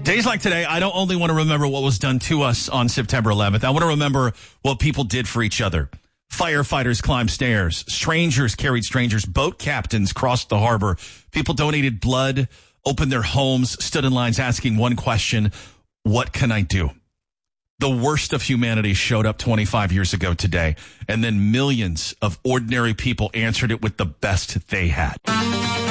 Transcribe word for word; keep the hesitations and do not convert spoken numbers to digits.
Days like today, I don't only want to remember what was done to us on September eleventh. I want to remember what people did for each other. Firefighters climbed stairs. Strangers carried strangers. Boat captains crossed the harbor. People donated blood, opened their homes, stood in lines asking one question, what can I do? The worst of humanity showed up twenty-five years ago today, and then millions of ordinary people answered it with the best they had.